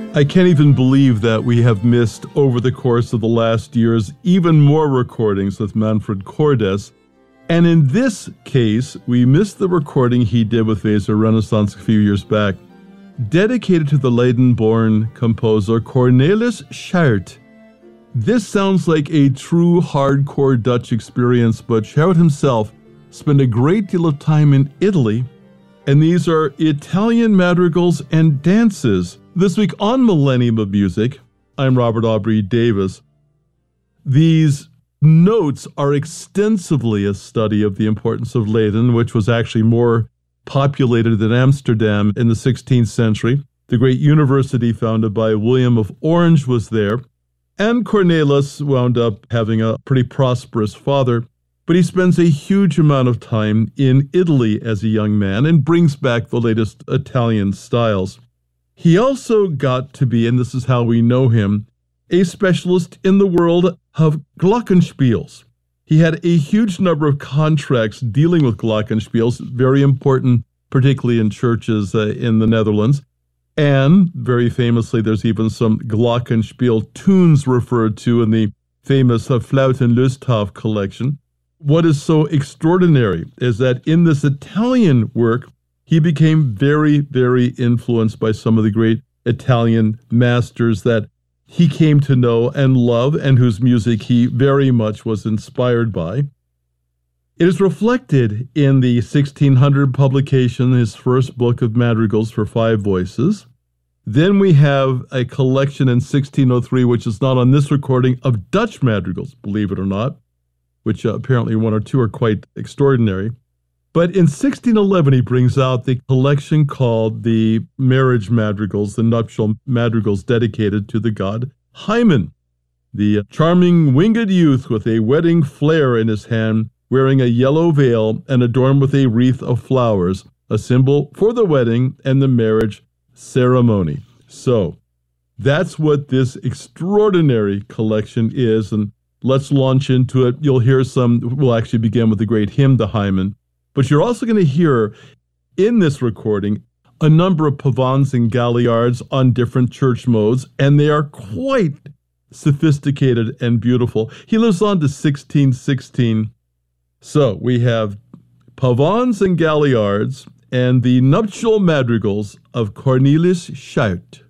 I can't even believe that we have missed over the course of the last years even more recordings with Manfred Cordes. And in this case, we missed the recording he did with Weser Renaissance a few years back, dedicated to the Leiden-born composer Cornelis Schaert. This sounds like a true hardcore Dutch experience, but Schaert himself spent a great deal of time in Italy, and these are Italian madrigals and dances. This week on Millennium of Music, I'm Robert Aubrey Davis. These notes are extensively a study of the importance of Leiden, which was actually more populated than Amsterdam in the 16th century. The great university founded by William of Orange was there, and Cornelis wound up having a pretty prosperous father, but he spends a huge amount of time in Italy as a young man and brings back the latest Italian styles. He also got to be, and this is how we know him, a specialist in the world of glockenspiels. He had a huge number of contracts dealing with glockenspiels, very important, particularly in churches in the Netherlands. And very famously, there's even some glockenspiel tunes referred to in the famous Fluit en Lusthof collection. What is so extraordinary is that in this Italian work, he became very, very influenced by some of the great Italian masters that he came to know and love, and whose music he very much was inspired by. It is reflected in the 1600 publication, his first book of madrigals for 5 voices. Then we have a collection in 1603, which is not on this recording, of Dutch madrigals, believe it or not, which apparently 1 or 2 are quite extraordinary. But in 1611, he brings out the collection called the Marriage Madrigals, the nuptial madrigals dedicated to the god Hymen, the charming winged youth with a wedding flare in his hand, wearing a yellow veil and adorned with a wreath of flowers, a symbol for the wedding and the marriage ceremony. So that's what this extraordinary collection is, and let's launch into it. You'll hear we'll actually begin with the great hymn to Hymen. But you're also going to hear in this recording a number of pavans and galliards on different church modes, and they are quite sophisticated and beautiful. He lives on to 1616. So we have pavans and galliards and the nuptial madrigals of Cornelis Schaert.